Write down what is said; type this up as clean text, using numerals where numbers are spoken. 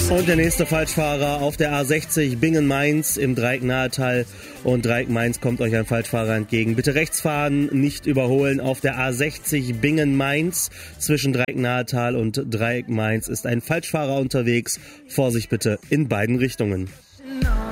Und der nächste Falschfahrer auf der A60 Bingen-Mainz im Dreieck Nahetal und Dreieck Mainz kommt euch ein Falschfahrer entgegen. Bitte rechts fahren, nicht überholen. Auf der A60 Bingen-Mainz zwischen Dreieck Nahetal und Dreieck Mainz ist ein Falschfahrer unterwegs. Vorsicht bitte in beiden Richtungen.